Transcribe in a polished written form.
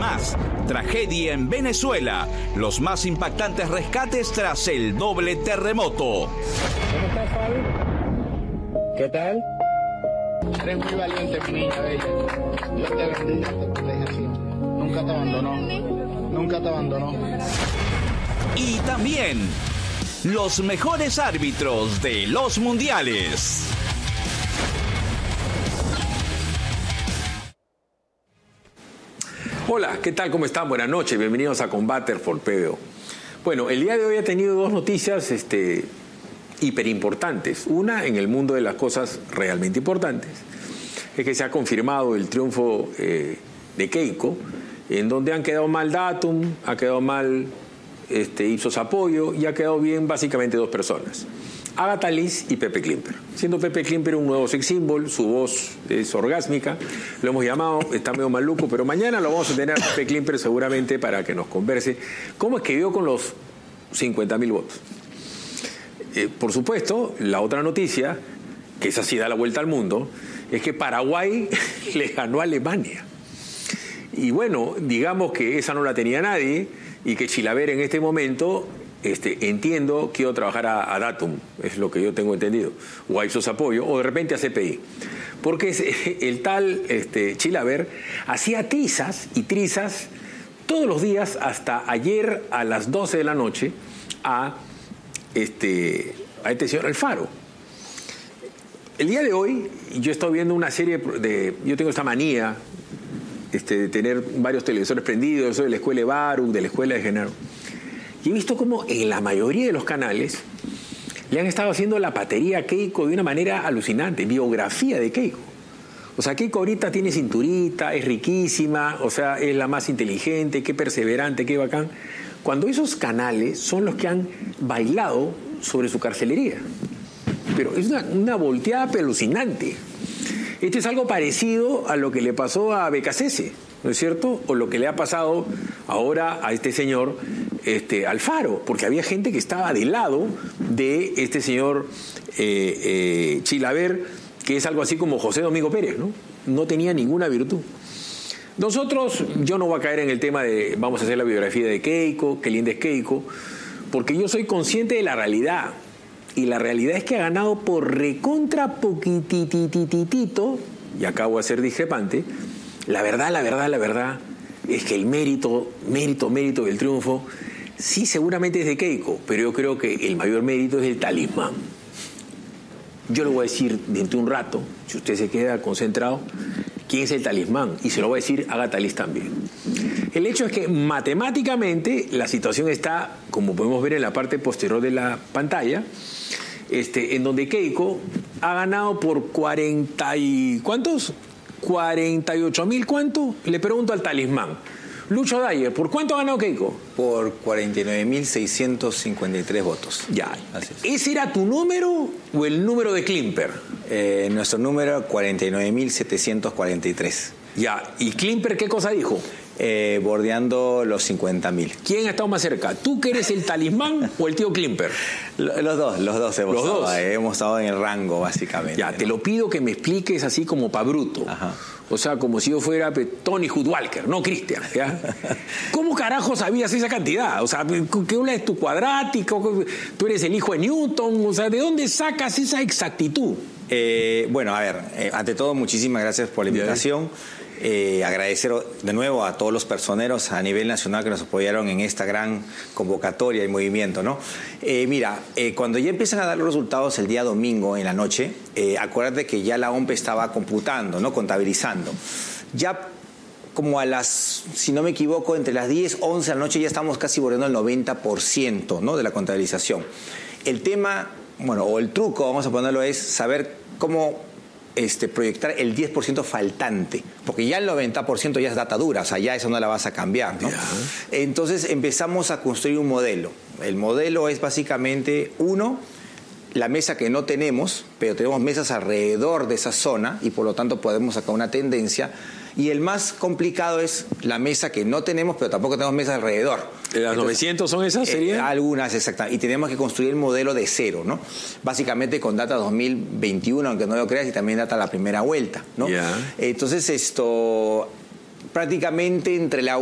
Más, tragedia en Venezuela. Los más impactantes rescates tras el doble terremoto. ¿Cómo estás, Fabi? ¿Qué tal? Eres muy valiente, mi niña bella. Dios te bendiga, te proteja siempre. Nunca te abandonó. Nunca te abandonó. Y también los mejores árbitros de los mundiales. Hola, ¿qué tal? ¿Cómo están? Buenas noches, bienvenidos a Combater for PBO. Bueno, el día de hoy he tenido dos noticias hiper importantes. Una, en el mundo de las cosas realmente importantes, es que se ha confirmado el triunfo de Keiko, en donde han quedado mal Datum, ha quedado mal Ipsos Apoyo y ha quedado bien básicamente dos personas, Agatha Liz y Pepe Klimper. Siendo Pepe Klimper un nuevo sex symbol, su voz es orgásmica, lo hemos llamado, está medio maluco, pero mañana lo vamos a tener a Pepe Klimper seguramente para que nos converse cómo es que dio con los 50.000 votos. Por supuesto, la otra noticia, que esa sí da la vuelta al mundo, es que Paraguay le ganó a Alemania. Y bueno, digamos que esa no la tenía nadie y que Chilaver en este momento, entiendo, quiero trabajar a Datum, es lo que yo tengo entendido, o a Ipsos Apoyo, o de repente a CPI. Porque el tal Chilaver hacía tizas y trizas todos los días hasta ayer a las 12 de la noche a este señor Alfaro. El día de hoy yo he estado viendo una serie yo tengo esta manía de tener varios televisores prendidos, yo soy de la escuela de Baruch, de la escuela de Genaro, y he visto como en la mayoría de los canales le han estado haciendo la patería a Keiko de una manera alucinante, biografía de Keiko. O sea, Keiko ahorita tiene cinturita, es riquísima, o sea, es la más inteligente, qué perseverante, qué bacán. Cuando esos canales son los que han bailado sobre su carcelería. Pero es una volteada alucinante. Esto es algo parecido a lo que le pasó a Becasese, ¿no es cierto? O lo que le ha pasado ahora a este señor Alfaro, porque había gente que estaba del lado de este señor Chilaver, que es algo así como José Domingo Pérez, ¿no? No tenía ninguna virtud. Nosotros, yo no voy a caer en el tema de vamos a hacer la biografía de Keiko, qué linda es Keiko, porque yo soy consciente de la realidad. Y la realidad es que ha ganado por recontra poquitititito, y acabo de ser discrepante. La verdad es que el mérito del triunfo sí seguramente es de Keiko, pero yo creo que el mayor mérito es el talismán. Yo le voy a decir dentro de un rato, si usted se queda concentrado, quién es el talismán, y se lo voy a decir a Agatha Liz también. El hecho es que matemáticamente la situación está, como podemos ver en la parte posterior de la pantalla, en donde Keiko ha ganado por 40 y... ¿cuántos? 48.000, ¿cuánto? Le pregunto al talismán. Lucho Dyer, ¿por cuánto ha ganado Keiko? Por 49.653 votos. Ya. ¿Ese era tu número o el número de Klimper? Nuestro número, 49.743. Ya. ¿Y Klimper qué cosa dijo? Bordeando los 50.000. ¿Quién ha estado más cerca? ¿Tú que eres el talismán o el tío Klimper? Los dos hemos estado en el rango, básicamente. Ya, ¿no? Te lo pido que me expliques así como pa' bruto. Ajá. O sea, como si yo fuera Tony Hoodwalker, no Cristian, ¿ya? ¿Cómo carajo sabías esa cantidad? O sea, ¿qué una es tu cuadrático? ¿Tú eres el hijo de Newton? O sea, ¿de dónde sacas esa exactitud? Bueno, a ver, ante todo, muchísimas gracias por la invitación. Agradecer de nuevo a todos los personeros a nivel nacional que nos apoyaron en esta gran convocatoria y movimiento, ¿no? Mira, cuando ya empiezan a dar los resultados el día domingo en la noche, acuérdate que ya la OMPE estaba computando, ¿no? Contabilizando. Ya como a las, si no me equivoco, entre las 10, 11 de la noche ya estamos casi bordeando el 90%, ¿no? De la contabilización. El tema, bueno, o el truco, vamos a ponerlo, es saber cómo proyectar el 10% faltante, porque ya el 90% ya es data dura, o sea, ya eso no la vas a cambiar, ¿no? Entonces empezamos a construir un modelo. El modelo es básicamente, la mesa que no tenemos, pero tenemos mesas alrededor de esa zona y por lo tanto podemos sacar una tendencia. Y el más complicado es la mesa que no tenemos, pero tampoco tenemos mesas alrededor. ¿Las 900 son esas? ¿Serían? Algunas, exactamente. Y tenemos que construir el modelo de cero, ¿no? Básicamente con data 2021, aunque no lo creas, y también data la primera vuelta, ¿no? Yeah. Entonces, prácticamente entre la